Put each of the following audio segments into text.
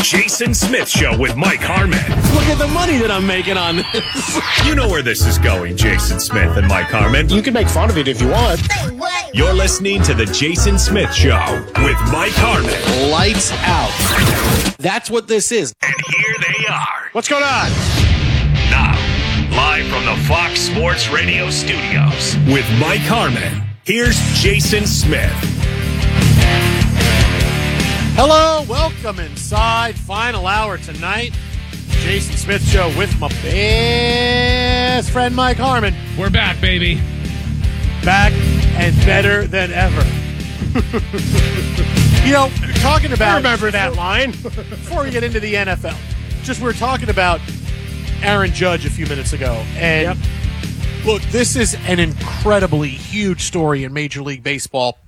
Jason Smith Show with Mike Harmon. Look at the money that I'm making on this. You know where this is going, Jason Smith and Mike Harmon. You can make fun of it if you want. You're listening to the Jason Smith Show with Mike Harmon. Lights out. That's what this is. And here they are. What's going on? Now, live from the Fox Sports Radio studios with Mike Harmon. Here's Jason Smith. Hello, welcome inside. Final hour tonight. Jason Smith Show with my best friend Mike Harmon. We're back, baby. Back and better than ever. You know, talking about... I remember that line. Before we get into the NFL, just we were talking about Aaron Judge a few minutes ago. And Look, this is an incredibly huge story in Major League Baseball.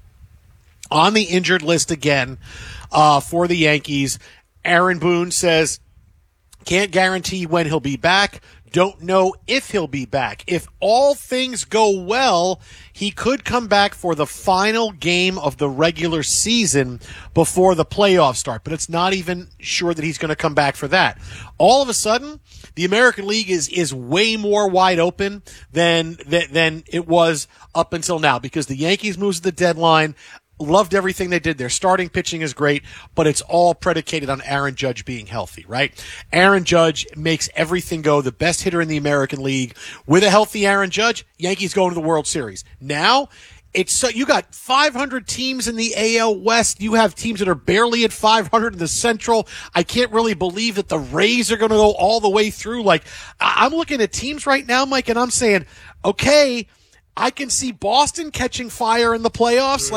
On the injured list again for the Yankees, Aaron Boone says, can't guarantee when he'll be back. Don't know if he'll be back. If all things go well, he could come back for the final game of the regular season before the playoffs start. But it's not even sure that he's going to come back for that. All of a sudden, the American League is way more wide open than it was up until now because the Yankees moves the deadline. Loved everything they did. Their starting pitching is great, but it's all predicated on Aaron Judge being healthy, right? Aaron Judge makes everything go. The best hitter in the American League. With a healthy Aaron Judge, Yankees go to the World Series. Now, you got 500 teams in the AL West. You have teams that are barely at 500 in the Central. I can't really believe that the Rays are going to go all the way through. Like, I'm looking at teams right now, Mike, and I'm saying, okay, I can see Boston catching fire in the playoffs.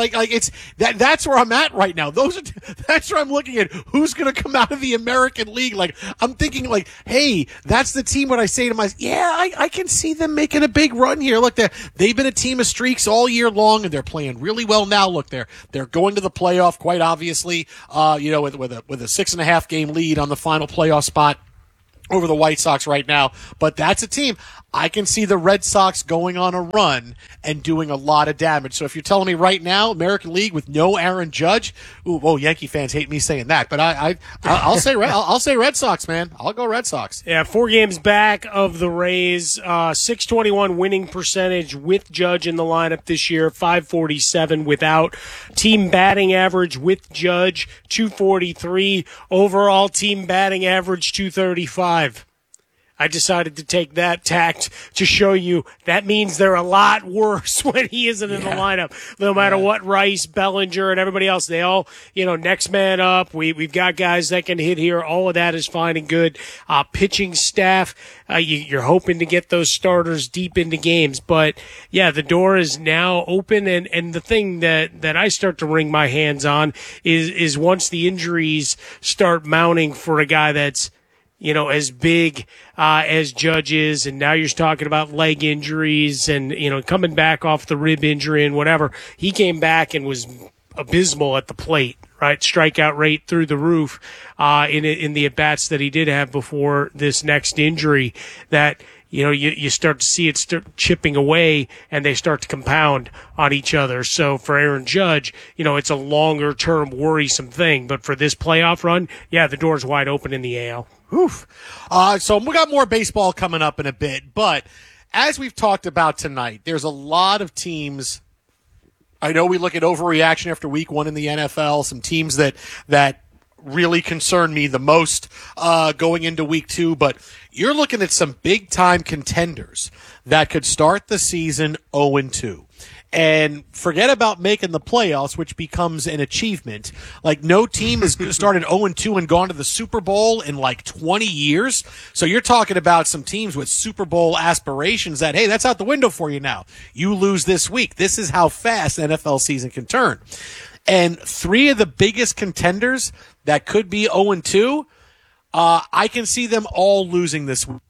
That's where I'm at right now. That's where I'm looking at who's going to come out of the American League. Like, I'm thinking like, hey, that's the team when I say to myself, yeah, I can see them making a big run here. Look, they've been a team of streaks all year long and they're playing really well now. Look, they're going to the playoff quite obviously, with a 6.5 game lead on the final playoff spot over the White Sox right now. But that's a team. I can see the Red Sox going on a run and doing a lot of damage. So if you're telling me right now, American League with no Aaron Judge, Yankee fans hate me saying that, but I'll say Red Sox, man. I'll go Red Sox. Yeah, 4 games back of the Rays, 621 winning percentage with Judge in the lineup this year, 547 without. Team batting average with Judge, 243. Overall team batting average, 235. I decided to take that tact to show you that means they're a lot worse when he isn't in the lineup. No matter what Rice, Bellinger, and everybody else, they all, next man up. We've got guys that can hit here. All of that is fine and good. Pitching staff, you're hoping to get those starters deep into games. But, yeah, the door is now open. And the thing that I start to wring my hands on is once the injuries start mounting for a guy that's, as big as Judge is, and now you're talking about leg injuries and, coming back off the rib injury and whatever. He came back and was abysmal at the plate, right? Strikeout rate through the roof in the at-bats that he did have before this next injury that, you start to see it start chipping away and they start to compound on each other. So for Aaron Judge, it's a longer term worrisome thing. But for this playoff run, yeah, the door's wide open in the AL. Oof. So we got more baseball coming up in a bit, but as we've talked about tonight, there's a lot of teams. I know we look at overreaction after week 1 in the NFL, some teams that really concern me the most going into week 2, but you're looking at some big time contenders that could start the season 0-2. And forget about making the playoffs, which becomes an achievement. Like, no team has started 0-2 and gone to the Super Bowl in like 20 years. So you're talking about some teams with Super Bowl aspirations that, hey, that's out the window for you now. You lose this week. This is how fast NFL season can turn. And 3 of the biggest contenders that could be 0-2, I can see them all losing this week.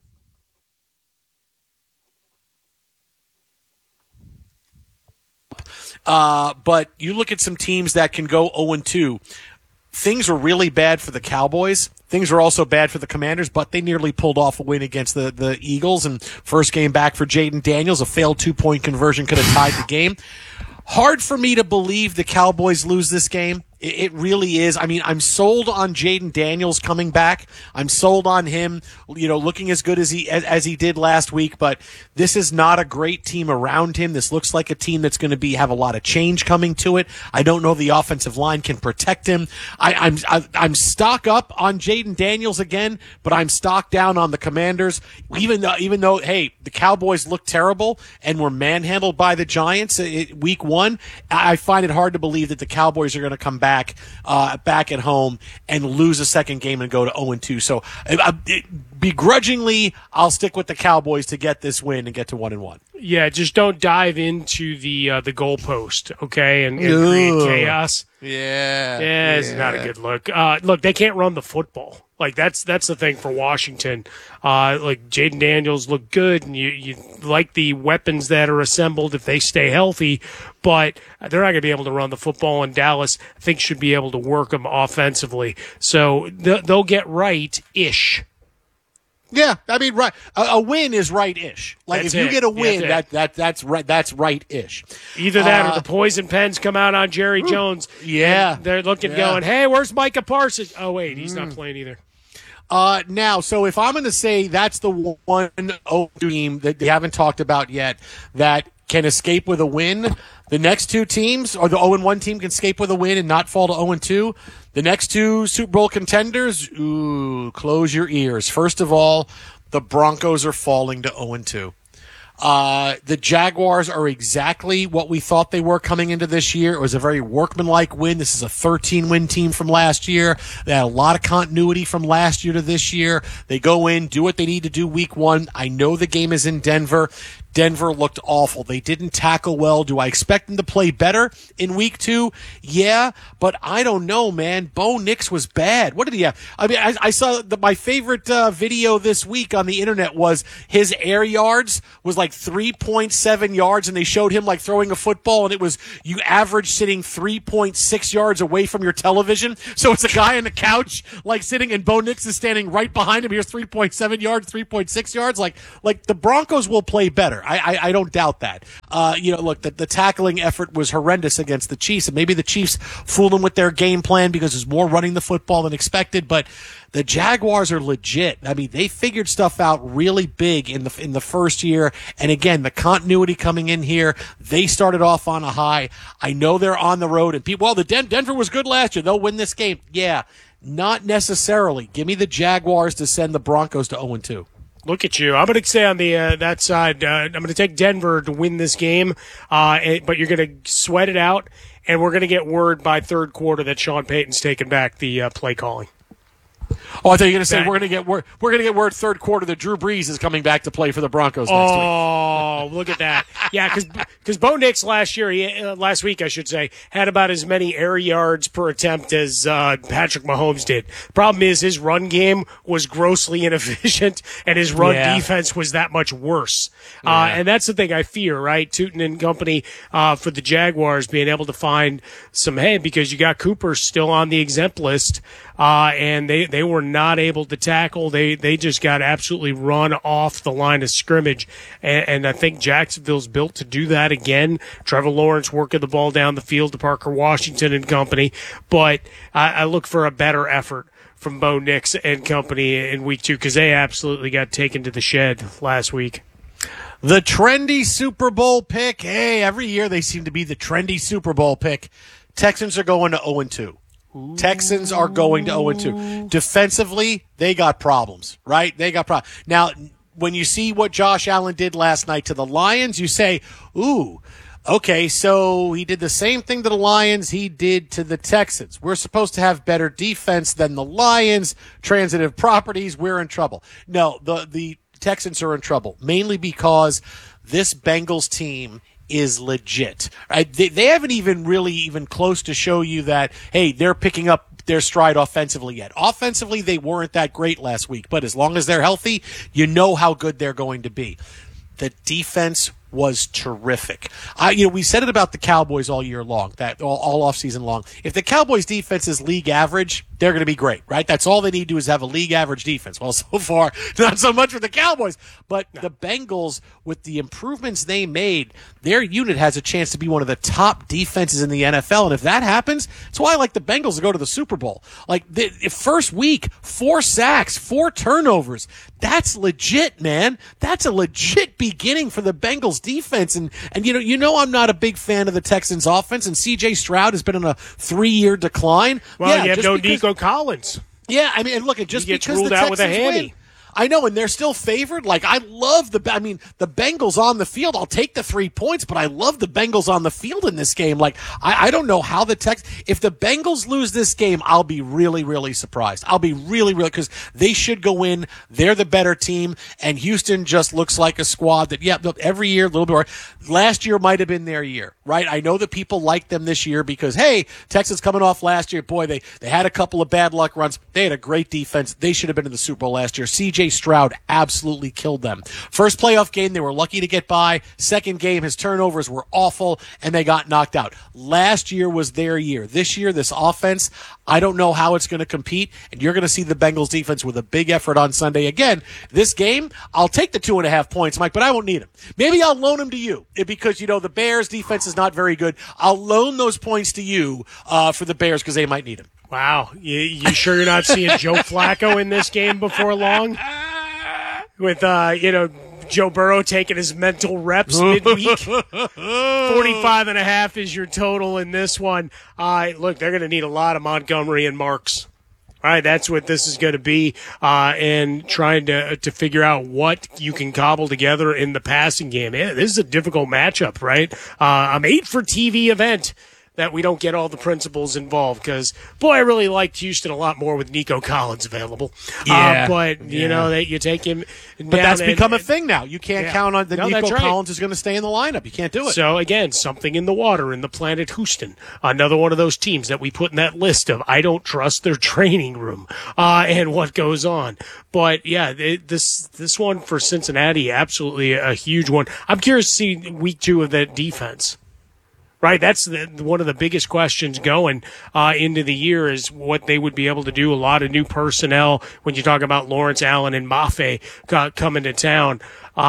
But you look at some teams that can go 0-2. Things are really bad for the Cowboys. Things are also bad for the Commanders, but they nearly pulled off a win against the Eagles. And first game back for Jaden Daniels, a failed 2-point conversion could have tied the game. Hard for me to believe the Cowboys lose this game. It really is. I mean, I'm sold on Jaden Daniels coming back. I'm sold on him, looking as good as he did last week. But this is not a great team around him. This looks like a team that's going to have a lot of change coming to it. I don't know if the offensive line can protect him. I'm stock up on Jaden Daniels again, but I'm stock down on the Commanders. Even though, hey, the Cowboys look terrible and were manhandled by the Giants week 1, I find it hard to believe that the Cowboys are going to come back at home and lose a second game and go to 0-2. So begrudgingly, I'll stick with the Cowboys to get this win and get to 1-1. Yeah, just don't dive into the goalpost, okay, and create chaos. Yeah, it's not a good look. Look, they can't run the football. Like that's the thing for Washington. Like Jaden Daniels look good, and you like the weapons that are assembled if they stay healthy, but they're not going to be able to run the football. And Dallas, I think, should be able to work them offensively. So they'll get right-ish. Yeah, I mean, right. A win is right-ish. Like That's if you it. get a win, That's that's right-ish. Either that or the poison pens come out on Jerry Jones. Yeah, they're looking, going, "Hey, where's Micah Parsons?" Oh wait, he's not playing either. Now, so if I'm going to say that's the 1-0 team that they haven't talked about yet that can escape with a win, the next two teams, or the 0-1 team can escape with a win and not fall to 0-2. The next two Super Bowl contenders, close your ears. First of all, the Broncos are falling to 0-2. The Jaguars are exactly what we thought they were coming into this year. It was a very workmanlike win. This is a 13-win team from last year. They had a lot of continuity from last year to this year. They go in, do what they need to do week 1. I know the game is in Denver. Denver looked awful. They didn't tackle well. Do I expect them to play better in week 2? Yeah, but I don't know, man. Bo Nix was bad. What did he have? I mean, I saw my favorite video this week on the internet was his air yards was like 3.7 yards, and they showed him like throwing a football, and it was you average sitting 3.6 yards away from your television. So it's a guy on the couch like sitting, and Bo Nix is standing right behind him. Here's 3.7 yards, 3.6 yards. Like the Broncos will play better. I don't doubt that. Look, the tackling effort was horrendous against the Chiefs, and maybe the Chiefs fooled them with their game plan because there's more running the football than expected, but the Jaguars are legit. I mean, they figured stuff out really big in the first year, and again, the continuity coming in here, they started off on a high. I know they're on the road, and Denver was good last year. They'll win this game. Yeah, not necessarily. Give me the Jaguars to send the Broncos to 0-2. Look at you. I'm going to stay on the that side. I'm going to take Denver to win this game, but you're going to sweat it out, and we're going to get word by third quarter that Sean Payton's taking back the play calling. Oh, I thought you were going to say we're going to get word third quarter that Drew Brees is coming back to play for the Broncos next week. Oh, look at that! Yeah, because Bo Nix last week, I should say, had about as many air yards per attempt as Patrick Mahomes did. Problem is, his run game was grossly inefficient, and his run defense was that much worse. And that's the thing I fear, right? Tootin and company for the Jaguars being able to find some because you got Cooper still on the exempt list, and they were not able to tackle. They just got absolutely run off the line of scrimmage, and I think Jacksonville's built to do that again. Trevor Lawrence working the ball down the field to Parker Washington and company, but I look for a better effort from Bo Nix and company in week 2 because they absolutely got taken to the shed last week. The trendy Super Bowl pick. Hey, every year they seem to be the trendy Super Bowl pick. Texans are going to 0-2. Texans are going to 0-2. Defensively, they got problems, right? They got problems. Now, when you see what Josh Allen did last night to the Lions, you say, ooh, okay, so he did the same thing to the Lions he did to the Texans. We're supposed to have better defense than the Lions. Transitive properties, we're in trouble. No, the Texans are in trouble, mainly because this Bengals team is legit. Right? They haven't even close to show you that, hey, they're picking up their stride offensively yet. Offensively, they weren't that great last week, but as long as they're healthy, you know how good they're going to be. The defense was terrific. We said it about the Cowboys all year long, that all off season long. If the Cowboys defense is league average, they're going to be great, right? That's all they need to do is have a league average defense. Well, so far, not so much with the Cowboys, but the Bengals, with the improvements they made, their unit has a chance to be one of the top defenses in the NFL. And if that happens, that's why I like the Bengals to go to the Super Bowl. Like the first week, 4 sacks, 4 turnovers. That's legit, man. That's a legit beginning for the Bengals defense. And I'm not a big fan of the Texans offense, and CJ Stroud has been on a 3-year decline. Well, you have no Nico Collins. Yeah, I mean, and look, just gets because ruled the out Texans with a hammy. win, I know, and they're still favored. Like, I love the Bengals on the field. I'll take the 3 points, but I love the Bengals on the field in this game. Like, I don't know how if the Bengals lose this game, I'll be really, really surprised. I'll be really, really, because they should go in. They're the better team, and Houston just looks like a squad that, every year, a little bit more. Last year might have been their year, right? I know that people like them this year because, hey, Texas coming off last year, boy, they had a couple of bad luck runs. They had a great defense. They should have been in the Super Bowl last year. CJ Stroud absolutely killed them. First playoff game, they were lucky to get by. Second game, his turnovers were awful, and they got knocked out. Last year was their year. This year, this offense, I don't know how it's going to compete, and you're going to see the Bengals defense with a big effort on Sunday. Again, this game, I'll take the 2.5 points, Mike, but I won't need them. Maybe I'll loan them to you because, the Bears defense is not very good. I'll loan those points to you for the Bears because they might need them. Wow. You sure you're not seeing Joe Flacco in this game before long? With, Joe Burrow taking his mental reps midweek. 45.5 is your total in this one. Look, they're going to need a lot of Montgomery and Marks. All right, that's what this is going to be, and trying to figure out what you can cobble together in the passing game. Yeah, this is a difficult matchup, right? A made-for-TV event that we don't get all the principals involved because, boy, I really liked Houston a lot more with Nico Collins available. That you take him down. But that's become a thing now. You can't count on Nico Collins is going to stay in the lineup. You can't do it. So, again, something in the water in the planet Houston. Another one of those teams that we put in that list of I don't trust their training room and what goes on. But, yeah, this one for Cincinnati, absolutely a huge one. I'm curious to see week 2 of that defense. Right, that's one of the biggest questions going into the year is what they would be able to do. A lot of new personnel when you talk about Lawrence Allen and Mafe coming to town.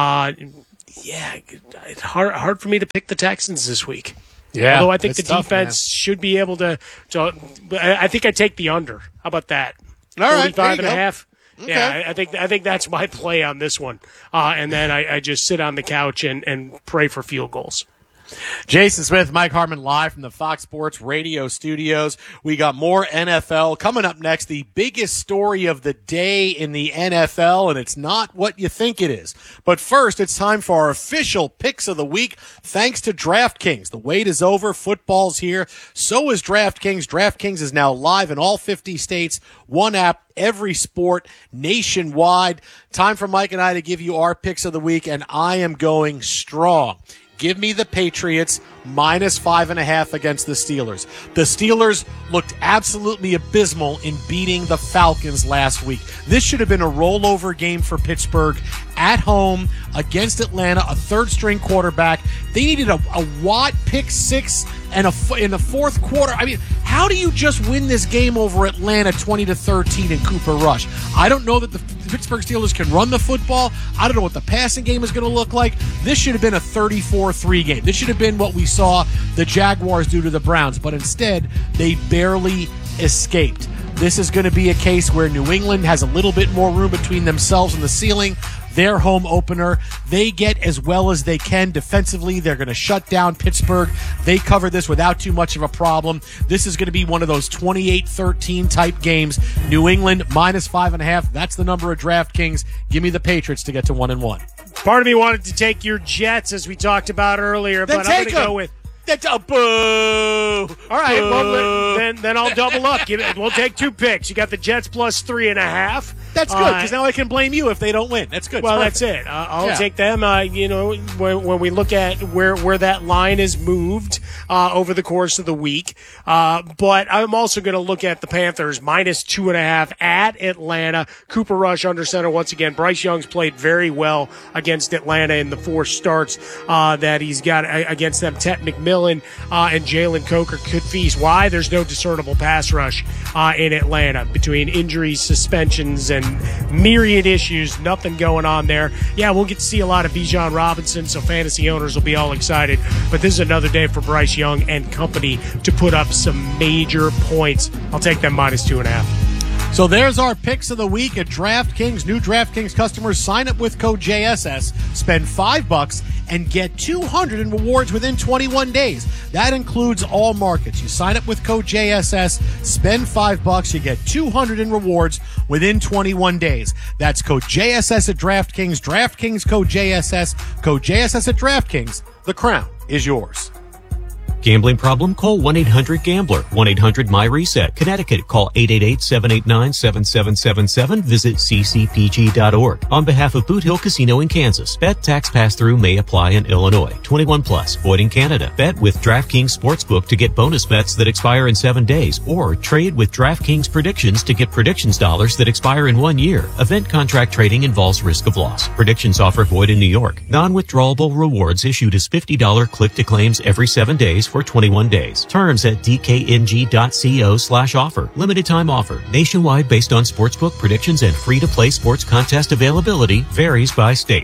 It's hard for me to pick the Texans this week. Yeah, although I think the defense should be able to. I think I take the under. How about that? All right, 45.5. Okay. Yeah, I think that's my play on this one. And then I just sit on the couch and pray for field goals. Jason Smith, Mike Harmon, live from the Fox Sports Radio studios. We got more NFL coming up next. The biggest story of the day in the NFL, and it's not what you think it is. But first, it's time for our official picks of the week. Thanks to DraftKings. The wait is over. Football's here. So is DraftKings. DraftKings is now live in all 50 states. One app, every sport, nationwide. Time for Mike and I to give you our picks of the week, and I am going strong. Give me the Patriots minus 5.5 against the Steelers. The Steelers looked absolutely abysmal in beating the Falcons last week. This should have been a rollover game for Pittsburgh at home against Atlanta, a third-string quarterback. They needed a Watt pick six and in the fourth quarter. I mean, how do you just win this game over Atlanta 20-13 in Cooper Rush? I don't know that the Pittsburgh Steelers can run the football. I don't know what the passing game is going to look like. This should have been a 34-3 game. This should have been what we saw the Jaguars do to the Browns, but instead they barely escaped. This is going to be a case where New England has a little bit more room between themselves and the ceiling. Their home opener, they get as well as they can defensively. They're going to shut down Pittsburgh. They cover this without too much of a problem. This is going to be one of those 28-13 type games. New England minus 5.5. That's the number of DraftKings. Give me the Patriots to get to 1-1. Part of me wanted to take your Jets as we talked about earlier, but I'm going to go with. Boo! All right, well, then I'll double up. We'll take 2 picks. You got the Jets plus 3.5. That's good, because now I can blame you if they don't win. That's good. Well, that's it. I'll take them. When we look at where that line is moved over the course of the week. But I'm also going to look at the Panthers minus 2.5 at Atlanta. Cooper Rush under center once again. Bryce Young's played very well against Atlanta in the 4 starts that he's got against them. Ted McMillan and Jalen Coker could feast. Why? There's no discernible pass rush in Atlanta between injuries, suspensions, and myriad issues. Nothing going on there. Yeah, we'll get to see a lot of Bijan Robinson, so fantasy owners will be all excited. But this is another day for Bryce Young and company to put up some major points. I'll take them minus 2.5. So there's our picks of the week at DraftKings. New DraftKings customers sign up with code JSS, spend $5, and get $200 in rewards within 21 days. That includes all markets. You sign up with code JSS, spend $5, you get $200 in rewards within 21 days. That's code JSS at DraftKings. DraftKings code JSS. Code JSS at DraftKings. The crown is yours. Gambling problem? Call 1-800-GAMBLER. 1-800-MY-RESET. Connecticut, call 888-789-7777. Visit ccpg.org. On behalf of Boot Hill Casino in Kansas, bet tax pass-through may apply in Illinois. 21 plus, void in Canada. Bet with DraftKings Sportsbook to get bonus bets that expire in 7 days, or trade with DraftKings Predictions to get predictions dollars that expire in 1 year. Event contract trading involves risk of loss. Predictions offer void in New York. Non-withdrawable rewards issued as $50 click-to-claims every 7 days for 21 days. Terms at dkng.co/offer. Limited time offer. Nationwide based on sportsbook predictions and free-to-play sports contest availability. Varies by state.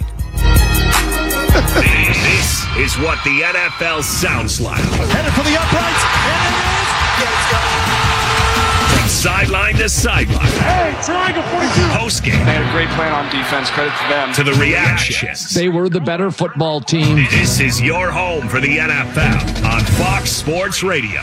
This is what the NFL sounds like. Headed for the uprights, and it is. Yes, go! From sideline to sideline. Hey, triangle 42. Post-game. They had a great plan on defense. Credit to them. To the reactions. They were the better football team. This is your home for the NFL on Fox Sports Radio.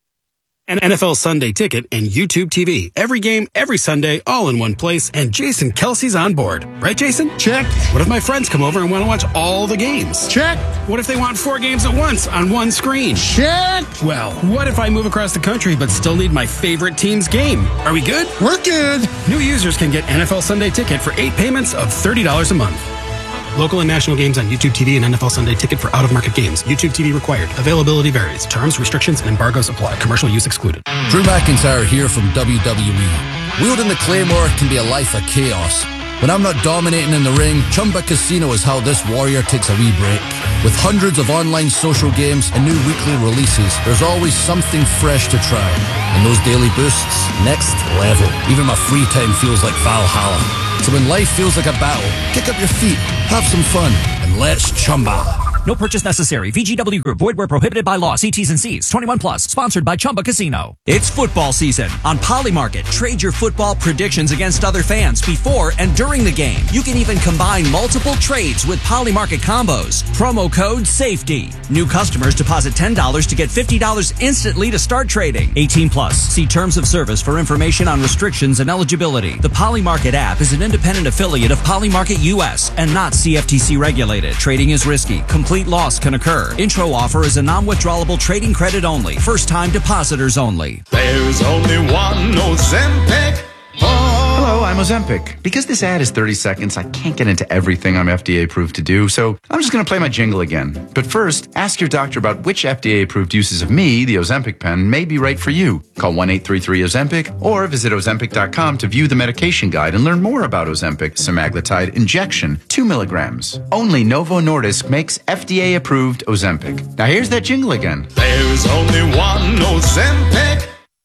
An NFL Sunday Ticket and YouTube TV. Every game, every Sunday, all in one place, and Jason Kelsey's on board. Right, Jason? Check. What if my friends come over and want to watch all the games? Check. What if they want 4 games at once on one screen? Check. Well, what if I move across the country but still need my favorite team's game? Are we good? We're good. New users can get NFL Sunday Ticket for 8 payments of $30 a month. Local and national games on YouTube TV and NFL Sunday Ticket for out-of-market games. YouTube TV required. Availability varies. Terms, restrictions, and embargoes apply. Commercial use excluded. Drew McIntyre here from WWE. Wielding the Claymore can be a life of chaos. When I'm not dominating in the ring, Chumba Casino is how this warrior takes a wee break. With hundreds of online social games and new weekly releases, there's always something fresh to try. And those daily boosts, next level. Even my free time feels like Valhalla. So when life feels like a battle, kick up your feet, have some fun, and let's Chumba. No purchase necessary. VGW Group. Void where prohibited by law. See T's and C's. 21 plus. Sponsored by Chumba Casino. It's football season on Polymarket. Trade your football predictions against other fans before and during the game. You can even combine multiple trades with Polymarket combos. Promo code SAFETY. New customers deposit $10 to get $50 instantly to start trading. 18 plus. See terms of service for information on restrictions and eligibility. The Polymarket app is an independent affiliate of Polymarket US and not CFTC regulated. Trading is risky. Complete loss can occur. Intro offer is a non-withdrawable trading credit only. First-time depositors only. There's only one Ozempic. Hello, I'm Ozempic. Because this ad is 30 seconds, I can't get into everything I'm FDA approved to do, so I'm just going to play my jingle again. But first, ask your doctor about which FDA approved uses of me, the Ozempic pen, may be right for you. Call 1-833-OZEMPIC or visit Ozempic.com to view the medication guide and learn more about Ozempic semaglutide injection, 2 milligrams. Only Novo Nordisk makes FDA approved Ozempic. Now here's that jingle again. There's only one Ozempic.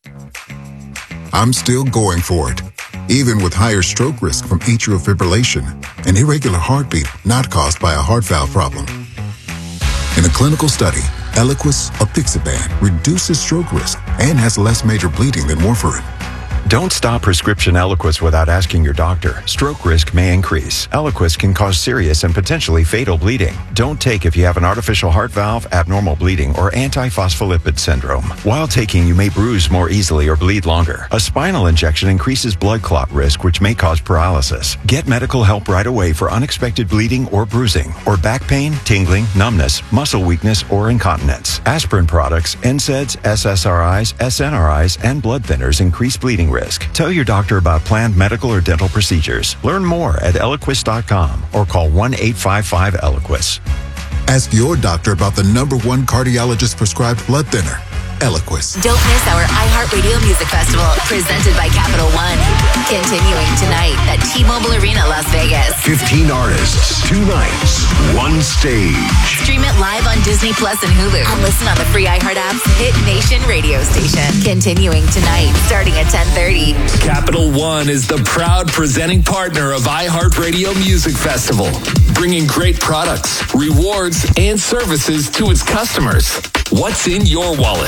I'm still going for it, even with higher stroke risk from atrial fibrillation, an irregular heartbeat not caused by a heart valve problem. In a clinical study, Eliquis apixaban reduces stroke risk and has less major bleeding than warfarin. Don't stop prescription Eliquis without asking your doctor. Stroke risk may increase. Eliquis can cause serious and potentially fatal bleeding. Don't take if you have an artificial heart valve, abnormal bleeding, or antiphospholipid syndrome. While taking, you may bruise more easily or bleed longer. A spinal injection increases blood clot risk, which may cause paralysis. Get medical help right away for unexpected bleeding or bruising, or back pain, tingling, numbness, muscle weakness, or incontinence. Aspirin products, NSAIDs, SSRIs, SNRIs, and blood thinners increase bleeding risk. risk. Tell your doctor about planned medical or dental procedures. Learn more at Eliquis.com or call 1-855-ELIQUIS. Ask your doctor about the #1 cardiologist prescribed blood thinner, Eliquis. Don't miss our iHeartRadio Music Festival, presented by Capital One. Continuing tonight at T-Mobile Arena, Las Vegas. 15 artists, 2 nights, 1 stage. Stream it live on Disney Plus and Hulu. And listen on the free iHeart app's Hit Nation radio station. Continuing tonight, starting at 10:30. Capital One is the proud presenting partner of iHeartRadio Music Festival, bringing great products, rewards, and services to its customers. What's in your wallet?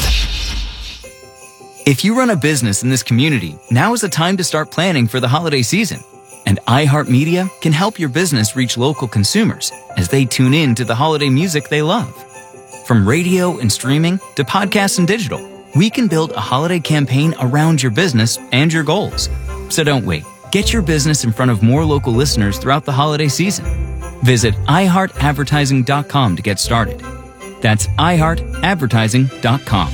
If you run a business in this community, now is the time to start planning for the holiday season. And iHeartMedia can help your business reach local consumers as they tune in to the holiday music they love. From radio and streaming to podcasts and digital, we can build a holiday campaign around your business and your goals. So don't wait. Get your business in front of more local listeners throughout the holiday season. Visit iHeartAdvertising.com to get started. That's iHeartAdvertising.com.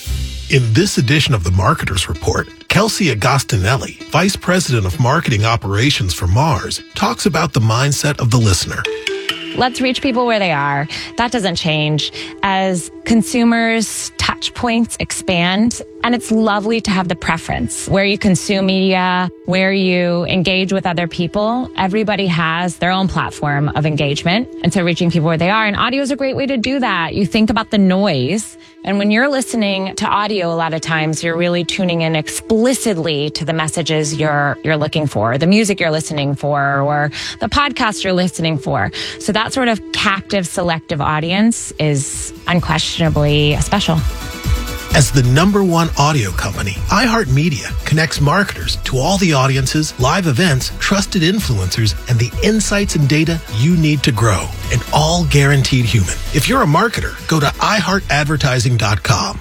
In this edition of the Marketers Report, Kelsey Agostinelli, Vice President of Marketing Operations for Mars, talks about the mindset of the listener. Let's reach people where they are. That doesn't change. As consumers' touch points expand, and it's lovely to have the preference where you consume media, where you engage with other people. Everybody has their own platform of engagement. And so reaching people where they are, and audio is a great way to do that. You think about the noise. And when you're listening to audio, a lot of times you're really tuning in explicitly to the messages you're looking for, the music you're listening for, or the podcast you're listening for. So that sort of captive, selective audience is unquestionably special. As the #1 audio company, iHeartMedia connects marketers to all the audiences, live events, trusted influencers, and the insights and data you need to grow, and all guaranteed human. If you're a marketer, go to iHeartAdvertising.com.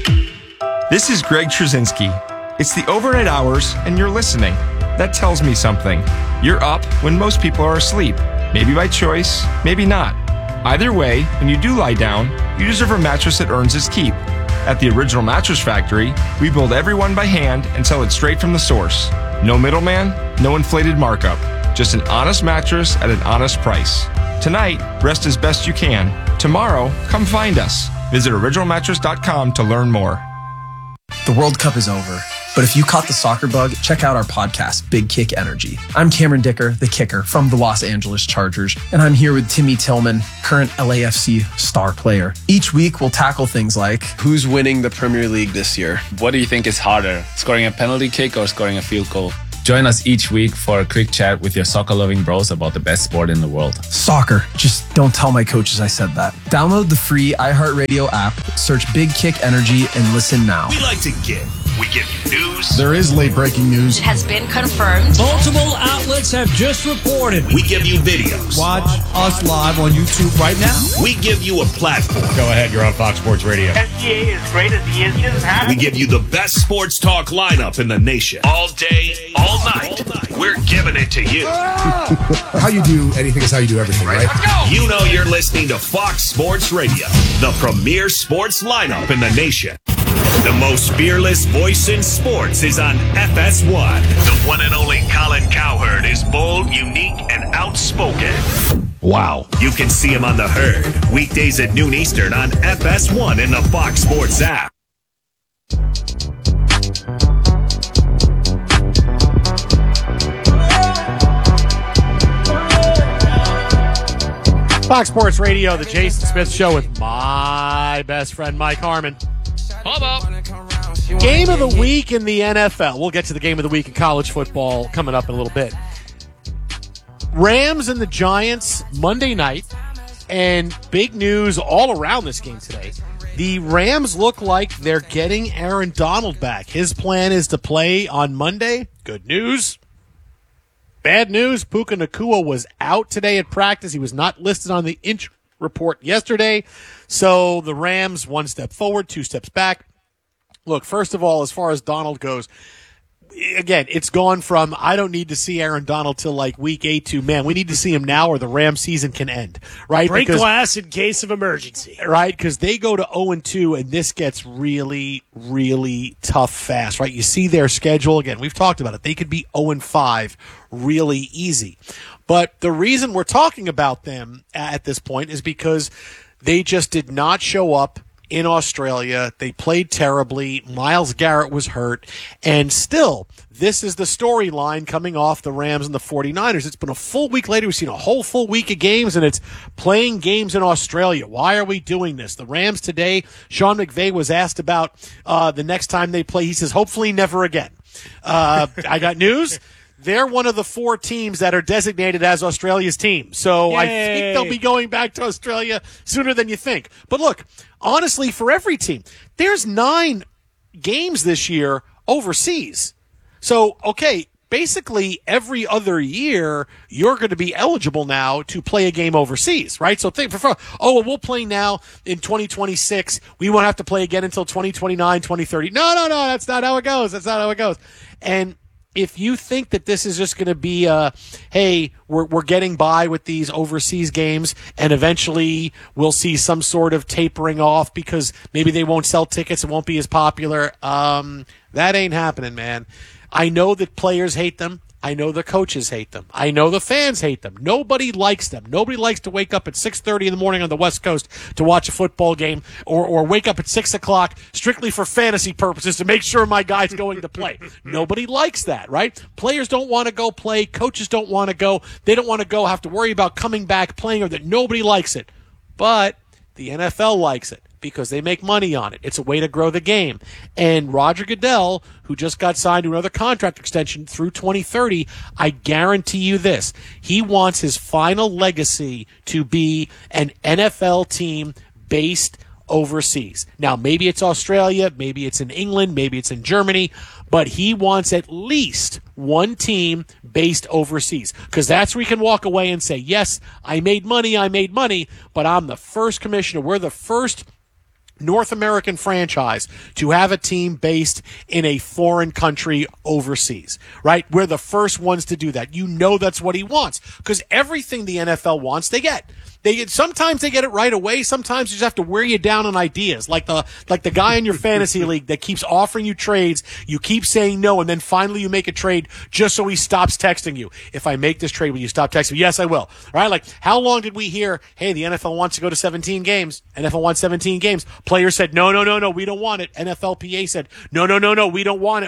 This is Greg Trzynski. It's the overnight hours, and you're listening. That tells me something. You're up when most people are asleep. Maybe by choice, maybe not. Either way, when you do lie down, you deserve a mattress that earns its keep. At the Original Mattress Factory, we build every one by hand and sell it straight from the source. No middleman, no inflated markup. Just an honest mattress at an honest price. Tonight, rest as best you can. Tomorrow, come find us. Visit originalmattress.com to learn more. The World Cup is over, but if you caught the soccer bug, check out our podcast, Big Kick Energy. I'm Cameron Dicker, the kicker from the Los Angeles Chargers, and I'm here with Timmy Tillman, current LAFC star player. Each week, we'll tackle things like, who's winning the Premier League this year? What do you think is harder, scoring a penalty kick or scoring a field goal? Join us each week for a quick chat with your soccer-loving bros about the best sport in the world. Soccer. Just don't tell my coaches I said that. Download the free iHeartRadio app, search Big Kick Energy, and listen now. We like to give. We give you news. There is late breaking news. It has been confirmed. Multiple outlets have just reported. We give you videos. Watch us live on YouTube right now. We give you a platform. Go ahead, you're on Fox Sports Radio. SGA is great as he is. We give you the best sports talk lineup in the nation. All day, all night. We're giving it to you. How you do anything is how you do everything, right? Let's go. You know you're listening to Fox Sports Radio, the premier sports lineup in the nation. The most fearless voice in sports is on FS1. The one and only Colin Cowherd is bold, unique, and outspoken. Wow. You can see him on The Herd, weekdays at noon Eastern on FS1 in the Fox Sports app. Fox Sports Radio, the Jason Smith Show with my best friend Mike Harmon. Game of the week in the NFL. We'll get to the game of the week in college football coming up in a little bit. Rams and the Giants Monday night, and big news all around this game today. The Rams look like they're getting Aaron Donald back. His plan is to play on Monday. Good news. Bad news, Puka Nacua was out today at practice. He was not listed on the injury report yesterday. So the Rams, 1 step forward, 2 steps back. Look, first of all, as far as Donald goes, again, it's gone from I don't need to see Aaron Donald till like week 8 to, man, we need to see him now or the Rams season can end, right? Break glass in case of emergency. Right, because they go to 0-2, and this gets really, really tough fast, right? You see their schedule. Again, we've talked about it. They could be 0-5 really easy. But the reason we're talking about them at this point is because they just did not show up in Australia. They played terribly. Myles Garrett was hurt. And still, this is the storyline coming off the Rams and the 49ers. It's been a full week later. We've seen a whole full week of games, and it's playing games in Australia. Why are we doing this? The Rams today, Sean McVay was asked about the next time they play. He says, hopefully never again. I got news. They're one of the 4 teams that are designated as Australia's team. So Yay. I think they'll be going back to Australia sooner than you think. But look, honestly, for every team, there's 9 games this year overseas. So, okay, basically every other year you're going to be eligible now to play a game overseas, right? So think, we'll play now in 2026. We won't have to play again until 2029, 2030. No, that's not how it goes. And if you think that this is just going to be, hey, we're getting by with these overseas games and eventually we'll see some sort of tapering off because maybe they won't sell tickets, it won't be as popular, that ain't happening, man. I know that players hate them. I know the coaches hate them. I know the fans hate them. Nobody likes them. Nobody likes to wake up at 6:30 in the morning on the West Coast to watch a football game or wake up at 6 o'clock strictly for fantasy purposes to make sure my guy's going to play. Nobody likes that, right? Players don't want to go play. Coaches don't want to go. They don't want to go have to worry about coming back, playing, or that nobody likes it. But the NFL likes it because they make money on it. It's a way to grow the game. And Roger Goodell, who just got signed to another contract extension through 2030, I guarantee you this. He wants his final legacy to be an NFL team based overseas. Now, maybe it's Australia, maybe it's in England, maybe it's in Germany, but he wants at least one team based overseas because that's where he can walk away and say, yes, I made money, but I'm the first commissioner. We're the first North American franchise to have a team based in a foreign country overseas, right? We're the first ones to do that. You know that's what he wants because everything the NFL wants, they get. Sometimes they get it right away. Sometimes you just have to wear you down on ideas, like the guy in your fantasy league that keeps offering you trades. You keep saying no, and then finally you make a trade just so he stops texting you. If I make this trade, will you stop texting me? Yes, I will. All right. Like, how long did we hear, hey, the NFL wants to go to 17 games. NFL wants 17 games. Players said, no, we don't want it. NFLPA said, no, we don't want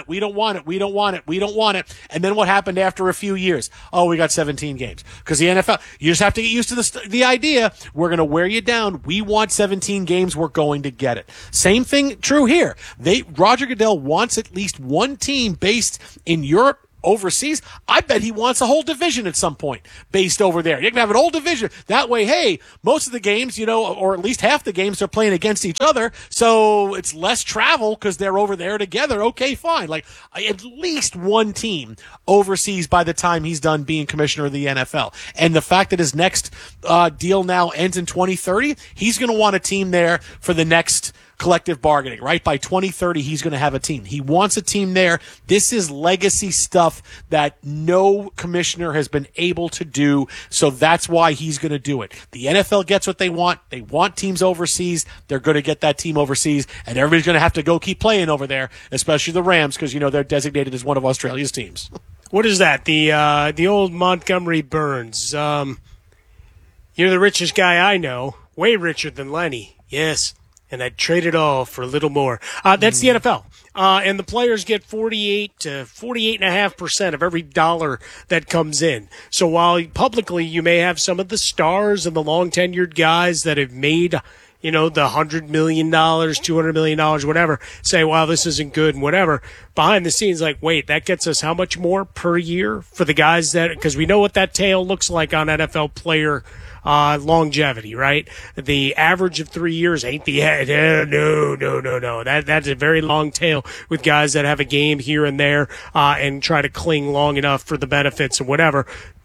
it. And then what happened after a few years? Oh, we got 17 games. Because the NFL, you just have to get used to the idea. We're going to wear you down. We want 17 games. We're going to get it. Same thing true here. Roger Goodell wants at least one team based in Europe, overseas. I bet he wants a whole division at some point based over there. You can have an whole division. That way, hey, most of the games, or at least half the games are playing against each other. So it's less travel because they're over there together. Okay, fine. Like at least one team overseas by the time he's done being commissioner of the NFL. And the fact that his next deal now ends in 2030, he's going to want a team there for the next collective bargaining, right? By 2030, he's going to have a team. He wants a team there. This is legacy stuff that no commissioner has been able to do, so that's why he's going to do it. The NFL gets what they want. They want teams overseas. They're going to get that team overseas, and everybody's going to have to go keep playing over there, especially the Rams, because, they're designated as one of Australia's teams. What is that? The old Montgomery Burns. You're the richest guy I know. Way richer than Lenny. Yes. And I'd trade it all for a little more. That's the NFL. And the players get 48 to 48.5% of every dollar that comes in. So while publicly you may have some of the stars and the long tenured guys that have made, the $100 million, $200 million, whatever, say, wow, this isn't good and whatever. Behind the scenes, like, wait, that gets us how much more per year for the guys because we know what that tail looks like on NFL player longevity, right? The average of 3 years ain't the head. No. That's a very long tail with guys that have a game here and there and try to cling long enough for the benefits and whatever.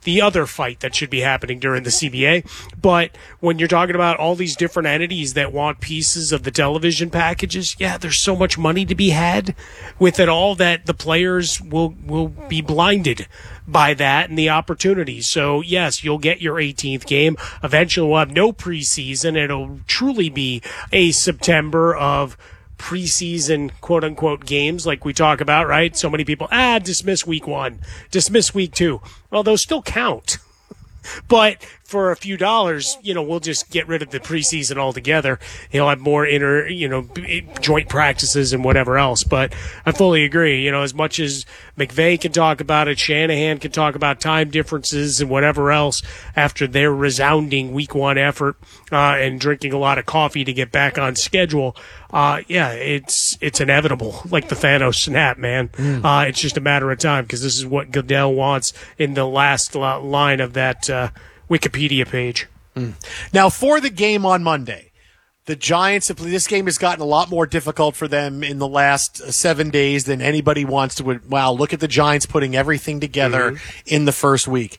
the other fight that should be happening during the CBA. But when you're talking about all these different entities that want pieces of the television packages, yeah, there's so much money to be had with it all that the players will be blinded by that and the opportunities. So, yes, you'll get your 18th game. Eventually, we'll have no preseason. It'll truly be a September of preseason quote-unquote games like we talk about, right? So many people, dismiss week 1, dismiss week 2. Well, those still count. But for a few dollars, we'll just get rid of the preseason altogether. He'll have more joint practices and whatever else. But I fully agree. As much as McVay can talk about it, Shanahan can talk about time differences and whatever else after their resounding week 1 effort and drinking a lot of coffee to get back on schedule. It's inevitable, like the Thanos snap, man. It's just a matter of time because this is what Goodell wants in the last line of that Wikipedia page. Now, for the game on Monday, the Giants, this game has gotten a lot more difficult for them in the last 7 days than anybody wants to. Wow, look at the Giants putting everything together in the first week.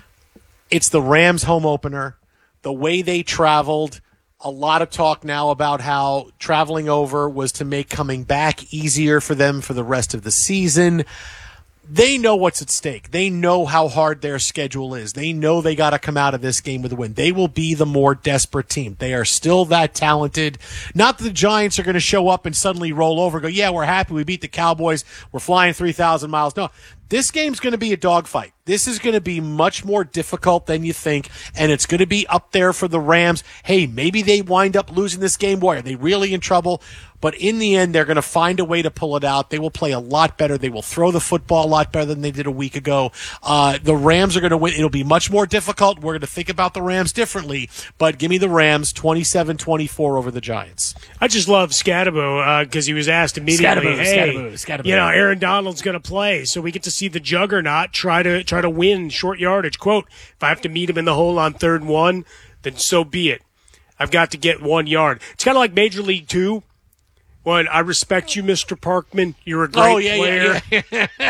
It's the Rams home opener, the way they traveled. A lot of talk now about how traveling over was to make coming back easier for them for the rest of the season. They know what's at stake. They know how hard their schedule is. They know they got to come out of this game with a win. They will be the more desperate team. They are still that talented. Not that the Giants are going to show up and suddenly roll over and go, yeah, we're happy. We beat the Cowboys. We're flying 3,000 miles. No, this game's going to be a dogfight. This is going to be much more difficult than you think, and it's going to be up there for the Rams. Hey, maybe they wind up losing this game. Boy, are they really in trouble? But in the end, they're going to find a way to pull it out. They will play a lot better. They will throw the football a lot better than they did a week ago. The Rams are going to win. It'll be much more difficult. We're going to think about the Rams differently. But give me the Rams 27-24 over the Giants. I just love Scatabo because he was asked immediately, Scatabo. Aaron Donald's going to play. So we get to see the juggernaut try to win short yardage. Quote, if I have to meet him in the hole on 3rd and 1, then so be it. I've got to get 1 yard. It's kind of like Major League 2. When I respect you, Mr. Parkman. You're a great player. Yeah.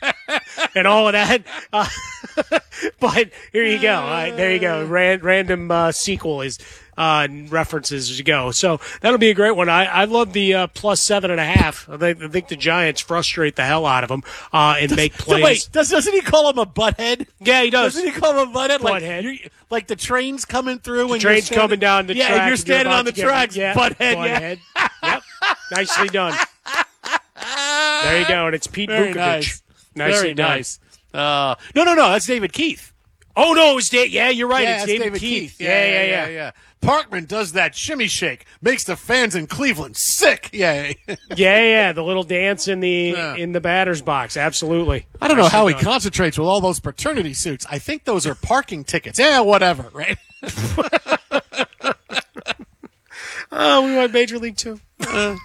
And all of that. But here you go. There you go. Random sequel is references as you go. So that'll be a great one. I love the plus 7.5. I think the Giants frustrate the hell out of them and make plays. Wait, doesn't he call him a butthead? Yeah, he does. Doesn't he call him a butthead? Butthead. Like the train's coming through. The train's coming down the track. Yeah, you're standing on the tracks. Butthead. Yep. Nicely done. There you go. And it's Pete Vukovich. Nice. Nicely Very nice. No. That's David Keith. Oh, no, it's Dave. Yeah, you're right. Yeah, it's David Keith. Yeah. Parkman does that shimmy shake, makes the fans in Cleveland sick. Yeah. The little dance in the batter's box. Absolutely. I don't know how he concentrates with all those paternity suits. I think those are parking tickets. Yeah, whatever, right? Oh, we won Major League 2. So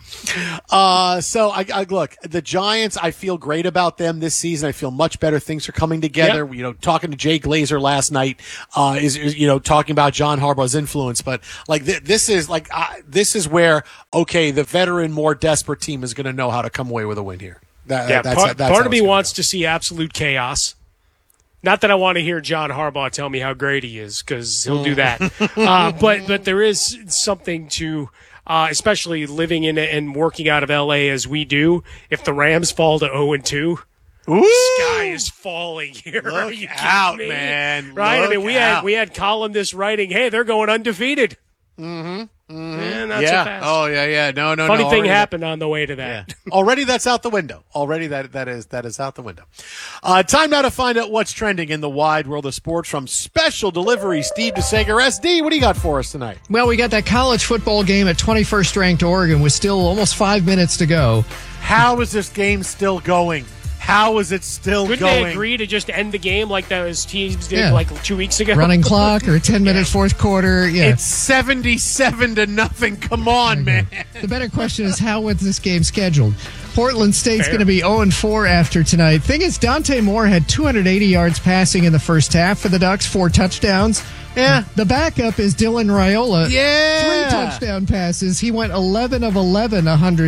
I look, the Giants, I feel great about them this season. I feel much better. Things are coming together. Yep. Talking to Jay Glazer last night, is talking about John Harbaugh's influence, but like this is where, okay, the veteran, more desperate team is going to know how to come away with a win here. That's part of me wants to see absolute chaos. Not that I want to hear John Harbaugh tell me how great he is, because he'll do that. But there is something to, especially living in and working out of L.A. as we do, if the Rams fall to 0-2, sky is falling here. Look out, man. Right? Look we had columnists writing, hey, they're going undefeated. Mm-hmm. Not so fast. Oh, yeah. No. Funny thing happened on the way to that. Yeah. Already that's out the window. Already that is out the window. Time now to find out what's trending in the wide world of sports from Special Delivery. Steve DeSager. SD, what do you got for us tonight? Well, we got that college football game at 21st ranked Oregon with still almost 5 minutes to go. How is this game still going? How is it still Couldn't going? they agree to just end the game like those teams did like 2 weeks ago? Running clock or 10-minute fourth quarter. Yeah. It's 77-0. Come on, man. The better question is, how was this game scheduled? Portland State's going to be 0-4 after tonight. Thing is, Dante Moore had 280 yards passing in the first half for the Ducks, 4 touchdowns. Yeah. The backup is Dylan Raiola. Yeah. 3 touchdown passes. He went 11 of 11,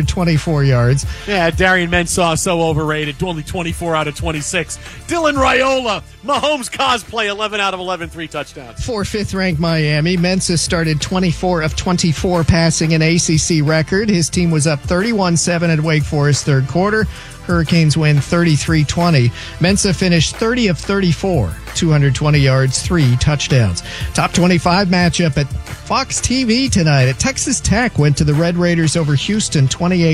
124 yards. Yeah, Darian Mensah, so overrated. Only 24 out of 26. Dylan Raiola, Mahomes cosplay, 11 out of 11, 3 touchdowns. For 5th-ranked Miami, Mensah started 24 of 24 passing, an ACC record. His team was up 31-7 at Wake Forest third quarter. Hurricanes win 33-20. Mensah finished 30 of 34, 220 yards, 3 touchdowns. Top 25 matchup at Fox TV tonight. At Texas Tech went to the Red Raiders over Houston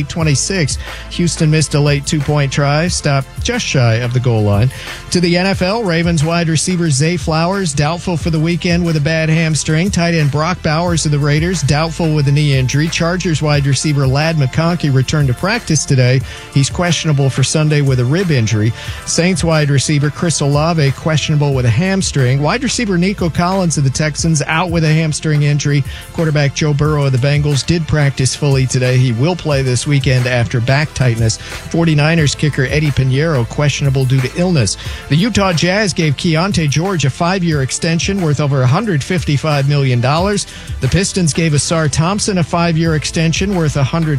28-26. Houston missed a late 2-point try, stopped just shy of the goal line. To the NFL, Ravens wide receiver Zay Flowers doubtful for the weekend with a bad hamstring. Tight end Brock Bowers of the Raiders doubtful with a knee injury. Chargers wide receiver Ladd McConkey returned to practice today. He's questionable for Sunday with a rib injury. Saints wide receiver Chris Olave questionable with a hamstring. Wide receiver Nico Collins of the Texans out with a hamstring injury. Quarterback Joe Burrow of the Bengals did practice fully today. He will play this weekend after back tightness. 49ers kicker Eddie Pinheiro questionable due to illness. The Utah Jazz gave Keontae George a 5-year extension worth over $155 million. The Pistons gave Asar Thompson a 5-year extension worth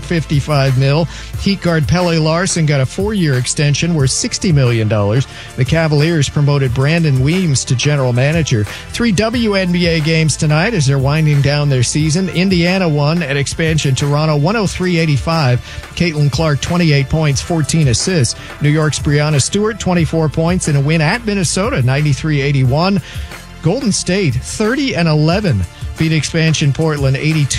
$155 million. Heat guard Pele Larson got a 4-year extension worth $60 million. The Cavaliers promoted Brandon Weems to general manager. 3 WNBA games tonight as they're winding down their season. Indiana won at expansion Toronto 103-85. Caitlin Clark 28 points, 14 assists. New York's Breanna Stewart 24 points in a win at Minnesota 93-81. Golden State 30-11. Beat expansion Portland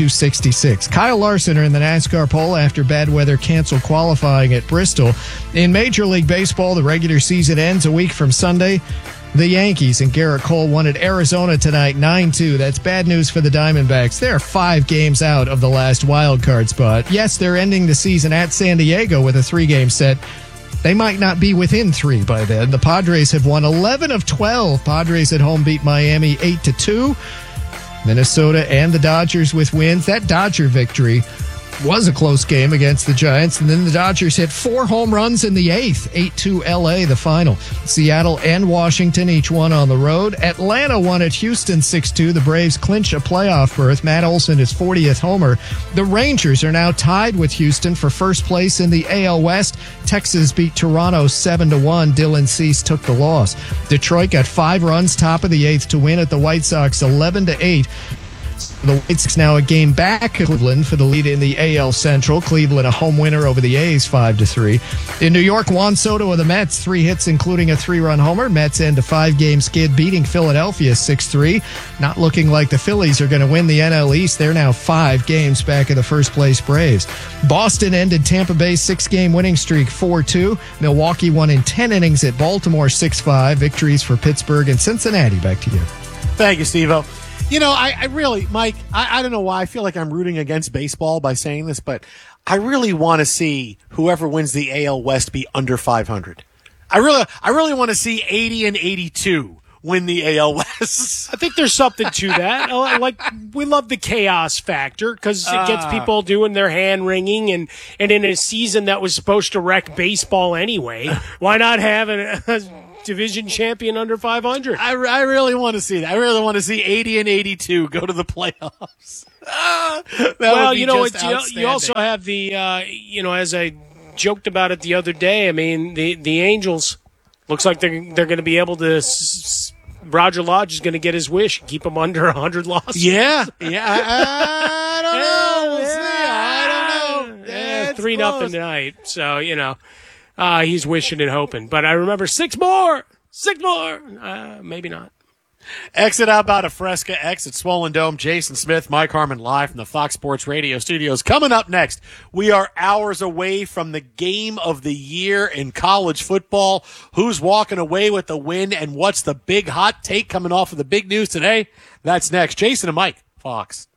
82-66. Kyle Larson in the NASCAR pole after bad weather canceled qualifying at Bristol. In Major League Baseball, the regular season ends a week from Sunday. The Yankees and Garrett Cole won at Arizona tonight 9-2. That's bad news for the Diamondbacks. They're 5 games out of the last wild card spot. Yes, they're ending the season at San Diego with a 3-game set. They might not be within 3 by then. The Padres have won 11 of 12. Padres at home beat Miami 8-2. Minnesota and the Dodgers with wins. That Dodger victory was a close game against the Giants, and then the Dodgers hit 4 home runs in the 8th. 8-2 LA, the final. Seattle and Washington each won on the road. Atlanta won at Houston 6-2. The Braves clinch a playoff berth. Matt Olson, his 40th homer. The Rangers are now tied with Houston for first place in the AL West. Texas beat Toronto 7-1. Dylan Cease took the loss. Detroit got 5 runs top of the 8th to win at the White Sox 11-8. The White Sox now a game back at Cleveland for the lead in the AL Central. Cleveland a home winner over the A's 5-3. In New York, Juan Soto of the Mets, 3 hits including a 3-run homer. Mets end a 5-game skid beating Philadelphia 6-3. Not looking like the Phillies are going to win the NL East. They're now 5 games back of the first place Braves. Boston ended Tampa Bay's 6-game winning streak 4-2. Milwaukee won in 10 innings at Baltimore 6-5. Victories for Pittsburgh and Cincinnati. Back to you. Thank you, Steve-O. You know, I really, Mike, I don't know why I feel like I'm rooting against baseball by saying this, but I really want to see whoever wins the AL West be under 500. I really want to see 80 and 82 win the AL West. I think there's something to that. Like, we love the chaos factor because it gets people doing their hand wringing, and in a season that was supposed to wreck baseball anyway, why not have a division champion under 500? I really want to see that. I really want to see 80 and 82 go to the playoffs. Well, you know what? You also have the, as I joked about it the other day, I mean, the Angels, looks like they're going to be able to, Roger Lodge is going to get his wish, keep them under 100 losses. Yeah. I don't know. We'll see. I don't know. 3-0 tonight. So, he's wishing and hoping. But I remember 6 more. Maybe not. Exit out about a Fresca, exit Swollen Dome. Jason Smith, Mike Harmon live from the Fox Sports Radio studios. Coming up next, we are hours away from the game of the year in college football. Who's walking away with the win, and what's the big hot take coming off of the big news today? That's next. Jason and Mike, Fox.